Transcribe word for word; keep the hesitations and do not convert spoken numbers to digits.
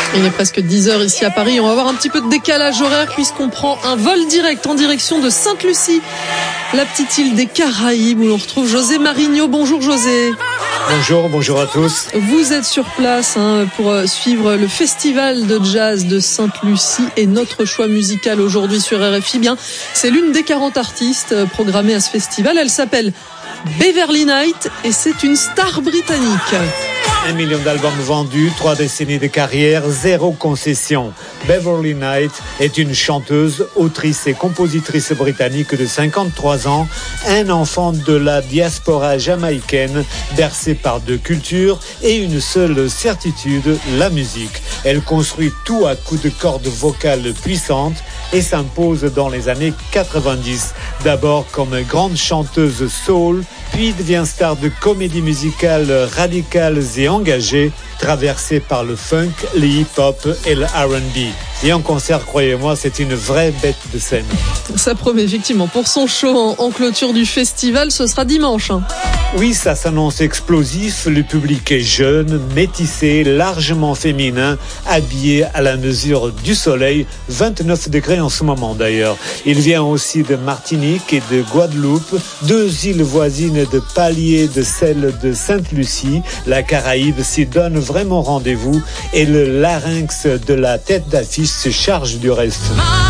Il est presque dix heures ici à Paris. On va avoir un petit peu de décalage horaire puisqu'on prend un vol direct en direction de Sainte-Lucie, la petite île des Caraïbes où l'on retrouve José Marigno. Bonjour José. Bonjour, bonjour à tous. Vous êtes sur place hein, pour suivre le festival de jazz de Sainte-Lucie et notre choix musical aujourd'hui sur R F I. Bien, c'est l'une des quarante artistes programmées à ce festival. Elle s'appelle Beverly Knight et c'est une star britannique. Un million d'albums vendus, trois décennies de carrière, zéro concession. Beverly Knight est une chanteuse, autrice et compositrice britannique de cinquante-trois ans, un enfant de la diaspora jamaïcaine, bercée par deux cultures et une seule certitude, la musique. Elle construit tout à coups de cordes vocales puissantes et s'impose dans les années quatre-vingt-dix. D'abord comme grande chanteuse soul, puis devient star de comédies musicales radicales et engagées, traversée par le funk, le hip-hop et le R and B. Et en concert, croyez-moi, c'est une vraie bête de scène. Ça promet effectivement. Pour son show en, en clôture du festival, ce sera dimanche. Hein. Oui, ça s'annonce explosif. Le public est jeune, métissé, largement féminin, habillé à la mesure du soleil. vingt-neuf degrés en ce moment d'ailleurs. Il vient aussi de Martinique et de Guadeloupe, deux îles voisines de palier de celle de Sainte-Lucie. La Caraïbe s'y donne vraiment rendez-vous et le larynx de la tête d'affiche se charge du reste.